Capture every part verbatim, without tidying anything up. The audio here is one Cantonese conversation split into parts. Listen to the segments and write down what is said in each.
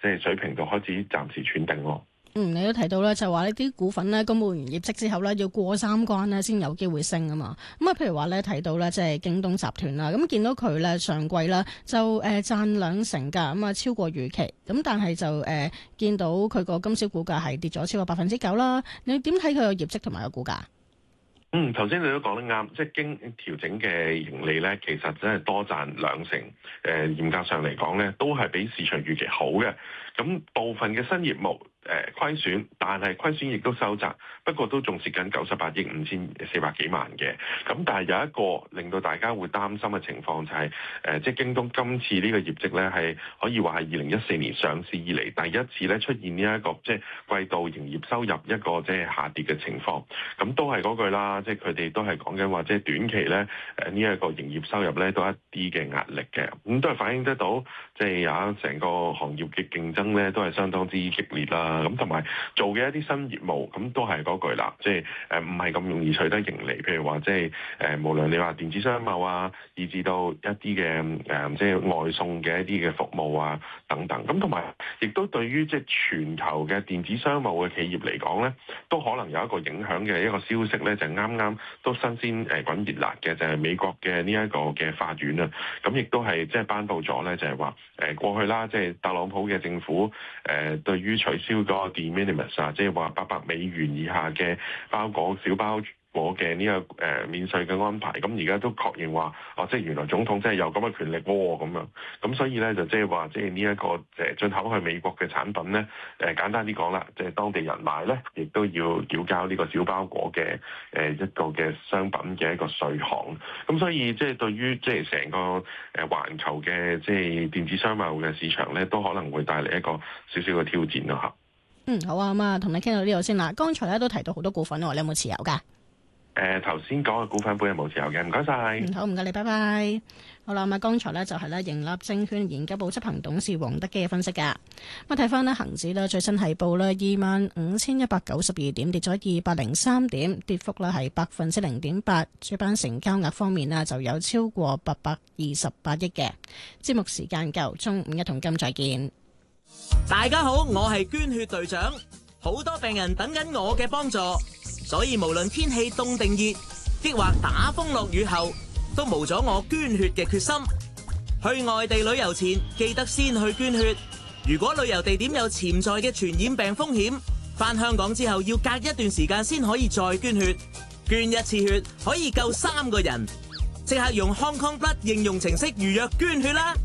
即係水平度開始暫時喘定咯。 嗯，你都提到咧，就話呢啲股份咧公佈完業績之後咧，要過三關咧先有機會升啊嘛。咁啊，譬如話咧提到咧，即係京東集團啦，咁見到佢咧上季啦就誒賺兩成㗎，咁啊超過預期。咁但係就誒、呃、見到佢個今朝股價係跌咗超過百分之九啦。你點睇佢個業績同埋個股價？ 嗯，頭先你都講得啱，即係經調整嘅盈利咧，其實真係多賺兩成。誒、呃，嚴格上嚟講咧，都係比市場預期好嘅。咁部分嘅新業務誒、呃、虧損，但係虧損亦都收窄，不過都仲蝕緊九十八億五千四百幾萬嘅。咁但係有一個令到大家會擔心嘅情況就係、是、誒、呃，即係京東今次呢個業績咧係可以話係二零一四年上市以嚟第一次咧出現呢、這、一個即係季度營業收入一個即係下跌嘅情況。咁都係嗰句啦，即係佢哋都係講緊話，即係短期咧誒呢一個營業收入咧都有一啲嘅壓力嘅。咁都係反映得到即係有成個行業嘅競爭咧都係相當之激烈啦，咁同埋做嘅一啲新業務，咁都係嗰句啦，即係誒唔係咁容易取得盈利。譬如話即係誒，無論你話電子商貿啊，以至到一啲嘅誒即係外送嘅一啲嘅服務啊等等，咁同埋亦都對於即係全球嘅電子商務嘅企業嚟講咧，都可能有一個影響嘅一個消息咧，就係啱啱都新鮮誒滾熱辣嘅，就係、是、美國嘅呢一個嘅法院啊，咁亦都係即係頒布咗咧，就係話誒過去啦，即係特朗普嘅政府。誒、呃、對於取消嗰個 de minimis 啊，即係話八百美元以下嘅包裹小包裹嘅呢、這個誒、呃、免稅嘅安排，咁而家都確認話，哦，即係原來總統真係有咁嘅權力喎，咁樣，咁所以咧就即係話，即係呢一個誒進口去美國嘅產品咧，誒、呃、簡單啲講啦，即係當地人買咧，亦都要繳交呢個小包裹嘅誒、呃、一個嘅商品嘅一個稅項，咁所以即係對於即係成個誒環球嘅即係電子商貿嘅市場咧，都可能會帶嚟一個少少嘅挑戰咯嚇。 嗯，好啊，咁啊，同你傾到呢度先啦。剛才咧都提到好多股份喎，你有冇持有㗎？ 誒頭先講嘅股份本係冇持有嘅，唔該晒。 嗯，好，唔該你，拜拜。好啦，咁啊，剛才呢就係咧盈立證券研究部執行董事黃德基嘅分析㗎。咁睇翻呢恒指呢最新係報呢二萬五千一百九十二點，跌咗二百零三點，跌幅呢係百分之零點八。主板成交額方面呢就有超過八百二十八億嘅。節目時間夠，中午一桶金再見。 大家好，我係捐血隊長，好多病人等緊我嘅幫助。所以無論天氣凍定熱，抑或打風落雨後，都無阻我捐血嘅決心。去外地旅遊前，記得先去捐血。如果旅遊地點有潛在嘅傳染病風險，返香港之後要隔一段時間先可以再捐血。捐一次血可以救三個人，即刻用 Hong Kong Blood 應用程式預約捐血啦！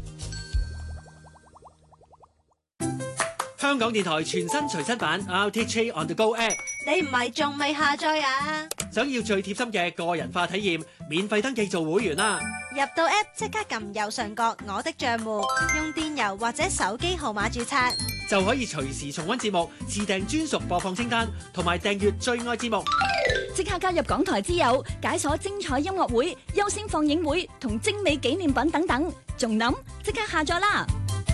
香港電台全新隨身版 R T H On The Go App， 你唔係仲未下載啊？ 想要最貼心嘅個人化體驗，免費登記做會員啦！ 入到 App 即刻撳右上角我的賬戶，用電郵或者手機號碼註冊， 就可以隨時重溫節目，自訂專屬播放清單，同埋訂閱最愛節目。 即刻加入港台之友，解鎖精彩音樂會、優先放映會同精美紀念品等等，仲諗即刻下載啦！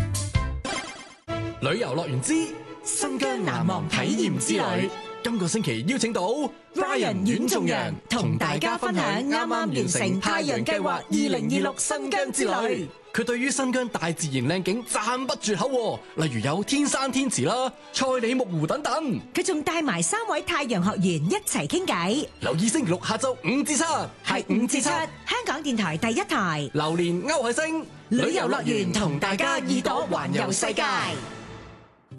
旅遊樂園之新疆難忘體驗之旅，今個星期邀請到 Ryan 阮仲陽同大家分享啱啱完成太陽計劃二零二六新疆之旅。佢對於新疆大自然靚景讚不絕口，例如有天山天池啦、賽里木湖等等。 佢仲帶埋三位太陽學員一齊傾偈。 留意星期六下晝五至七，係五至七， 香港電台第一台。 榴蓮歐海星旅遊樂園同大家耳朵環遊世界。